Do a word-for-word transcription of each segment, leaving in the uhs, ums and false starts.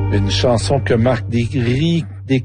Une chanson que Marc décrit, dé,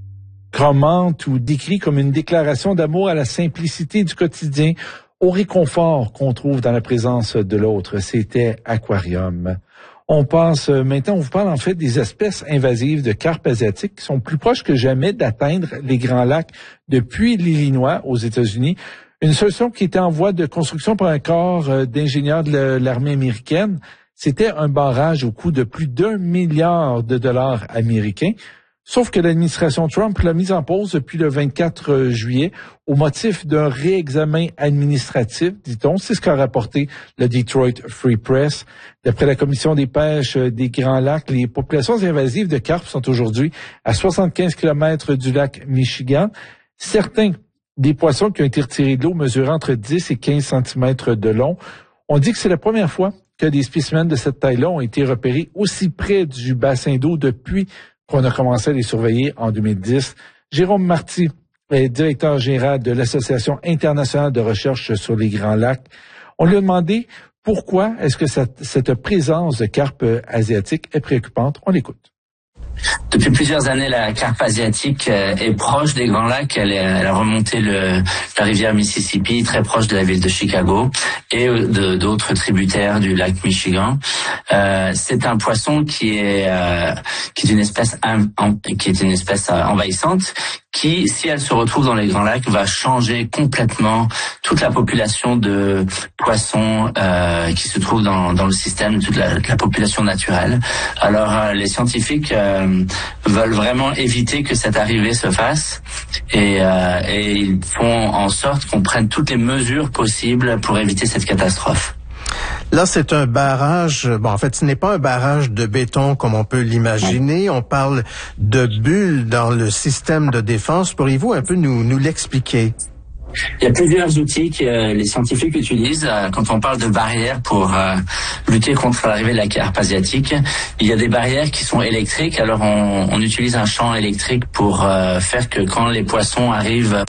commente ou décrit comme une déclaration d'amour à la simplicité du quotidien, au réconfort qu'on trouve dans la présence de l'autre. C'était Aquarium. On passe maintenant, on vous parle en fait des espèces invasives de carpes asiatiques qui sont plus proches que jamais d'atteindre les Grands Lacs depuis l'Illinois aux États-Unis. Une solution qui était en voie de construction par un corps d'ingénieurs de l'armée américaine. C'était un barrage au coût de plus d'un milliard de dollars américains. Sauf que l'administration Trump l'a mise en pause depuis le vingt-quatre juillet au motif d'un réexamen administratif, dit-on. C'est ce qu'a rapporté le Detroit Free Press. D'après la Commission des pêches des Grands Lacs, les populations invasives de carpes sont aujourd'hui à soixante-quinze kilomètres du lac Michigan. Certains des poissons qui ont été retirés de l'eau mesurent entre dix et quinze centimètres de long. On dit que c'est la première fois que des spécimens de cette taille-là ont été repérés aussi près du bassin d'eau depuis qu'on a commencé à les surveiller en deux mille dix. Jérôme Marty est directeur général de l'Association internationale de recherche sur les Grands Lacs. On lui a demandé pourquoi est-ce que cette, cette présence de carpes asiatiques est préoccupante. On l'écoute. Depuis plusieurs années, la carpe asiatique est proche des Grands Lacs. Elle, est, elle a remonté le, la rivière Mississippi, très proche de la ville de Chicago et de, d'autres tributaires du lac Michigan. Euh, c'est un poisson qui est, euh, qui est une espèce, en, qui est une espèce envahissante, qui, si elle se retrouve dans les Grands Lacs, va changer complètement toute la population de poissons euh, qui se trouve dans, dans le système, toute la, la population naturelle. Alors, euh, les scientifiques euh, veulent vraiment éviter que cette arrivée se fasse et, euh, et ils font en sorte qu'on prenne toutes les mesures possibles pour éviter cette catastrophe. Là, c'est un barrage, bon, en fait, ce n'est pas un barrage de béton comme on peut l'imaginer. On parle de bulles dans le système de défense. Pourriez-vous un peu nous, nous l'expliquer? Il y a plusieurs outils que euh, les scientifiques utilisent euh, quand on parle de barrières pour euh, lutter contre l'arrivée de la carpe asiatique. Il y a des barrières qui sont électriques. Alors, on, on utilise un champ électrique pour euh, faire que quand les poissons arrivent...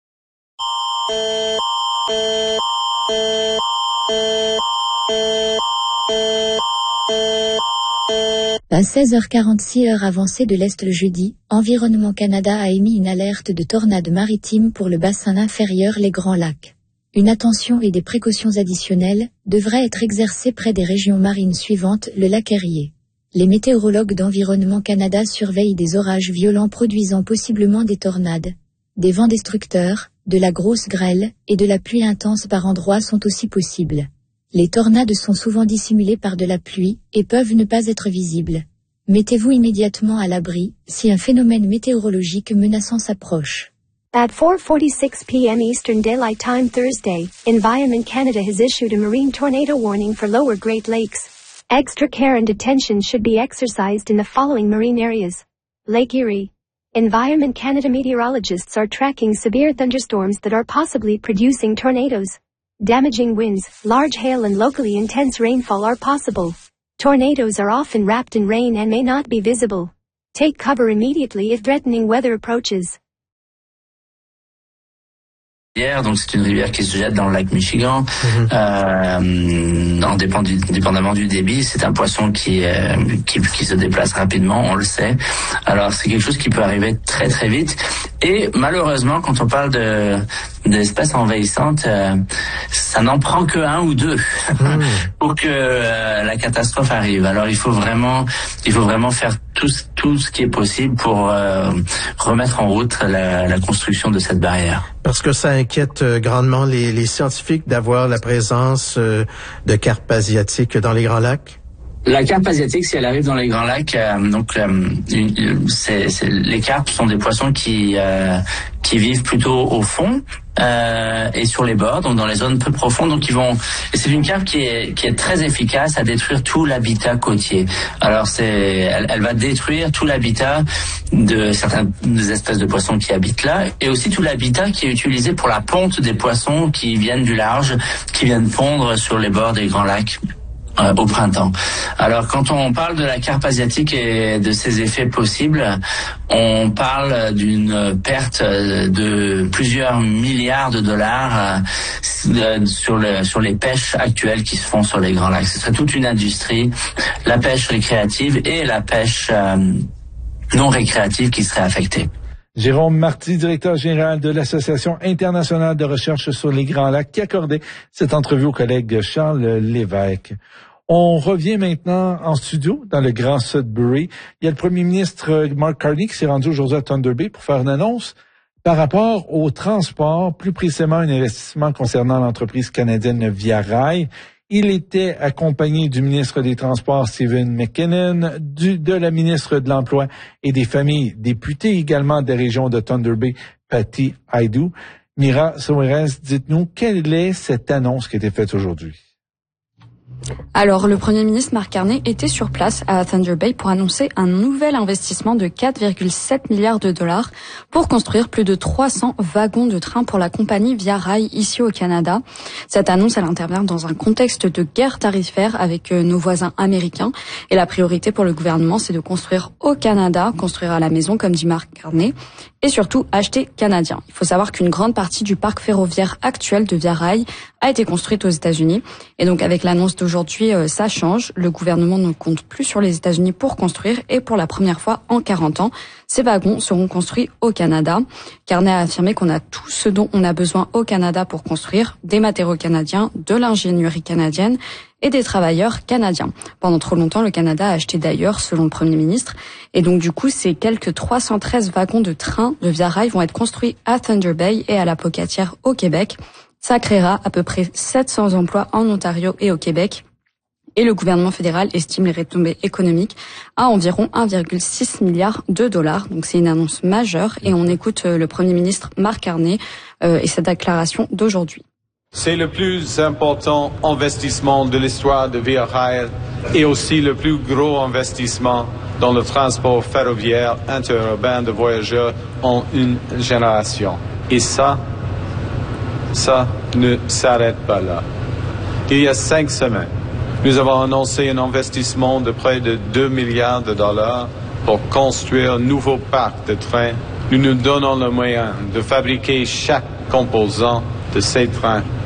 À seize heures quarante-six heure avancée de l'Est le jeudi, Environnement Canada a émis une alerte de tornade maritime pour le bassin inférieur les Grands Lacs. Une attention et des précautions additionnelles devraient être exercées près des régions marines suivantes, le lac Erie. Les météorologues d'Environnement Canada surveillent des orages violents produisant possiblement des tornades. Des vents destructeurs, de la grosse grêle et de la pluie intense par endroits sont aussi possibles. Les tornades sont souvent dissimulées par de la pluie et peuvent ne pas être visibles. Mettez-vous immédiatement à l'abri si un phénomène météorologique menaçant s'approche. At four forty-six p.m. Eastern Daylight Time Thursday, Environment Canada has issued a marine tornado warning for lower Great Lakes. Extra care and attention should be exercised in the following marine areas. Lake Erie. Environment Canada meteorologists are tracking severe thunderstorms that are possibly producing tornadoes. Damaging winds, large hail and locally intense rainfall are possible. Tornadoes are often wrapped in rain and may not be visible. Take cover immediately if threatening weather approaches. Donc c'est une rivière qui se jette dans le lac Michigan. Mm-hmm. Euh, en dépend du, dépendamment du débit, c'est un poisson qui, euh, qui qui se déplace rapidement, on le sait. Alors c'est quelque chose qui peut arriver très très vite. Et malheureusement, quand on parle de d'espèces envahissantes, euh, ça n'en prend que un ou deux mmh. pour que euh, la catastrophe arrive. Alors il faut vraiment, il faut vraiment faire tout tout ce qui est possible pour euh, remettre en route la, la construction de cette barrière. Parce que ça inquiète grandement les, les scientifiques d'avoir la présence euh, de carpes asiatiques dans les Grands Lacs. La carpe asiatique, si elle arrive dans les Grands Lacs, euh, donc euh, c'est, c'est, les carpes sont des poissons qui euh, qui vivent plutôt au fond euh, et sur les bords, donc dans les zones peu profondes. Donc ils vont. Et c'est une carpe qui est qui est très efficace à détruire tout l'habitat côtier. Alors c'est, elle, elle va détruire tout l'habitat de certaines des espèces de poissons qui habitent là, et aussi tout l'habitat qui est utilisé pour la ponte des poissons qui viennent du large, qui viennent pondre sur les bords des Grands Lacs. euh, au printemps. Alors quand on parle de la carpe asiatique et de ses effets possibles, on parle d'une perte de plusieurs milliards de dollars euh, sur, le, sur les pêches actuelles qui se font sur les Grands Lacs. Ce serait toute une industrie, la pêche récréative et la pêche euh, non récréative qui serait affectée. Jérôme Marty, directeur général de l'Association internationale de recherche sur les Grands Lacs, qui accordait cette entrevue au collègue Charles Lévesque. On revient maintenant en studio dans le Grand Sudbury. Il y a le premier ministre Mark Carney qui s'est rendu aujourd'hui à Thunder Bay pour faire une annonce par rapport au transport, plus précisément un investissement concernant l'entreprise canadienne Via Rail. Il était accompagné du ministre des Transports, Stephen McKinnon, du, de la ministre de l'Emploi et des Familles, députée également des régions de Thunder Bay, Patty Hajdu. Mira Soares, dites-nous, quelle est cette annonce qui a été faite aujourd'hui? Alors, le Premier ministre Mark Carney était sur place à Thunder Bay pour annoncer un nouvel investissement de quatre virgule sept milliards de dollars pour construire plus de trois cents wagons de train pour la compagnie Via Rail ici au Canada. Cette annonce, elle intervient dans un contexte de guerre tarifaire avec nos voisins américains. Et la priorité pour le gouvernement, c'est de construire au Canada, construire à la maison, comme dit Mark Carney, et surtout acheter canadien. Il faut savoir qu'une grande partie du parc ferroviaire actuel de Via Rail a été construite aux États-Unis. Et donc, avec l'annonce d'aujourd'hui, euh, ça change. Le gouvernement ne compte plus sur les États-Unis pour construire et pour la première fois en quarante ans, ces wagons seront construits au Canada. Carney a affirmé qu'on a tout ce dont on a besoin au Canada pour construire, des matériaux canadiens, de l'ingénierie canadienne et des travailleurs canadiens. Pendant trop longtemps, le Canada a acheté d'ailleurs, selon le Premier ministre. Et donc, du coup, ces quelques trois cent treize wagons de train de Via Rail vont être construits à Thunder Bay et à la Pocatière au Québec. Ça créera à peu près sept cents emplois en Ontario et au Québec. Et le gouvernement fédéral estime les retombées économiques à environ un virgule six milliard de dollars. Donc c'est une annonce majeure et on écoute le Premier ministre Mark Carney euh, et sa déclaration d'aujourd'hui. C'est le plus important investissement de l'histoire de Via Rail et aussi le plus gros investissement dans le transport ferroviaire interurbain de voyageurs en une génération. Et ça, ça ne s'arrête pas là. Il y a cinq semaines, nous avons annoncé un investissement de près de deux milliards de dollars pour construire un nouveau parc de trains. Nous nous donnons le moyen de fabriquer chaque composant de ces trains